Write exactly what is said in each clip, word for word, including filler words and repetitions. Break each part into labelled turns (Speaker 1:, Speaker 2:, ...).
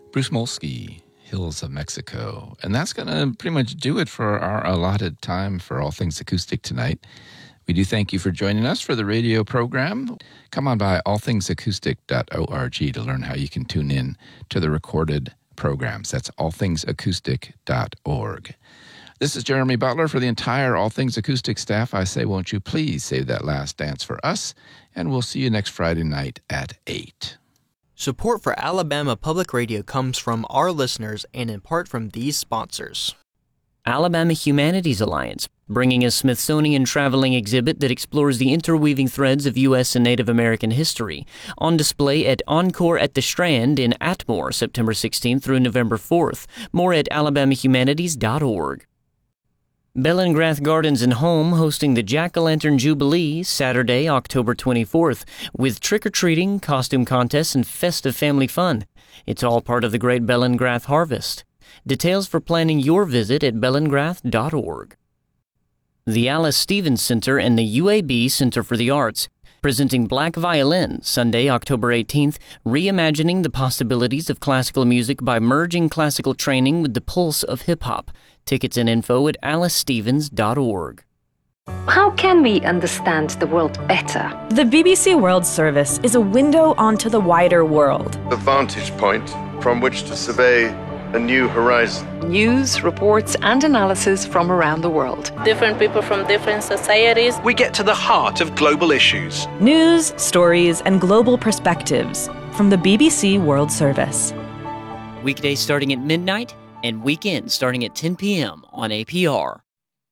Speaker 1: Bruce Molsky, Hills of Mexico. And that's going to pretty much do it for our allotted time for All Things Acoustic tonight. We do thank you for joining us for the radio program. Come on by all things acoustic dot org to learn how you can tune in to the recorded programs. That's all things acoustic dot org. This is Jeremy Butler for the entire All Things Acoustic staff. I say, won't you please save that last dance for us, and we'll see you next Friday night at eight.
Speaker 2: Support for Alabama Public Radio comes from our listeners and in part from these sponsors.
Speaker 3: Alabama Humanities Alliance, bringing a Smithsonian traveling exhibit that explores the interweaving threads of U S and Native American history. On display at Encore at the Strand in Atmore, September sixteenth through November fourth. More at alabama humanities dot org. Bellingrath Gardens and Home hosting the Jack-O-Lantern Jubilee Saturday, October twenty-fourth, with trick-or-treating, costume contests, and festive family fun. It's all part of the Great Bellingrath Harvest. Details for planning your visit at bellingrath dot org. The Alice Stevens Center and the U A B Center for the Arts, presenting Black Violin, Sunday, October eighteenth, reimagining the possibilities of classical music by merging classical training with the pulse of hip-hop. Tickets and info at alice stevens dot org.
Speaker 4: How can we understand the world better?
Speaker 5: The B B C World Service is a window onto the wider world.
Speaker 6: A vantage point from which to survey a new horizon.
Speaker 4: News, reports, and analysis from around the world.
Speaker 7: Different people from different societies.
Speaker 8: We get to the heart of global issues.
Speaker 5: News, stories, and global perspectives from the B B C World Service.
Speaker 3: Weekdays starting at midnight and weekends starting at ten p.m. on A P R.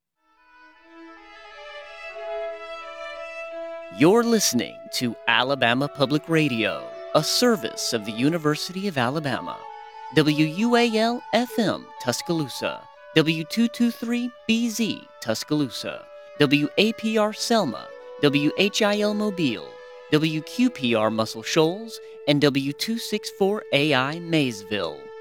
Speaker 3: You're listening to Alabama Public Radio, a service of the University of Alabama. W U A L F M Tuscaloosa, W two twenty-three B Z Tuscaloosa, W A P R Selma, W H I L Mobile, W Q P R Muscle Shoals, and W two sixty-four A I Maysville.